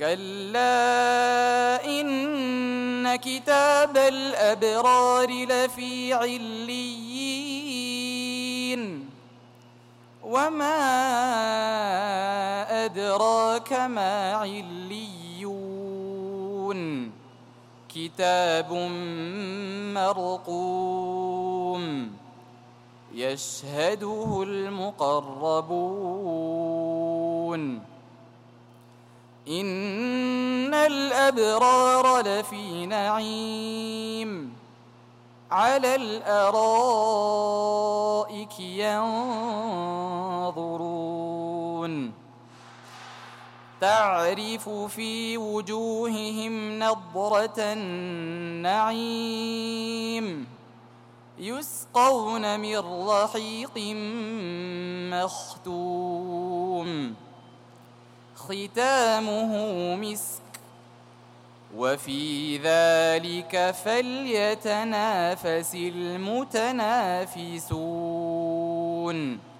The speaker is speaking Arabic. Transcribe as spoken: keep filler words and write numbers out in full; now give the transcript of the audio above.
كلا إن كتاب الأبرار لفي عليين وما أدراك ما عليون كتاب مرقوم يشهده المقربون إن الأبرار لفي نعيم على الأرائك ينظرون تعرف في وجوههم نضرة النعيم يسقون من رحيق مختوم ختامه مسك وفي ذلك فليتنافس المتنافسون